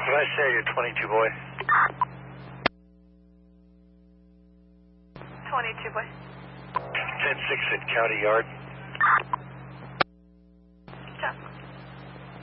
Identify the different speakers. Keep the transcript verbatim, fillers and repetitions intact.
Speaker 1: Can I say you're twenty-two, boy?
Speaker 2: twenty-two, boy.
Speaker 1: ten six at County Yard.